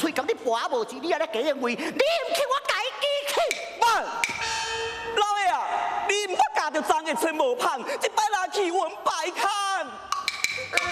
吹，讲你跋无钱，你还咧假认为，你唔去我家己去。 慢，老爷啊，你唔好夹着脏嘅吹无棒，一摆拿去阮摆看。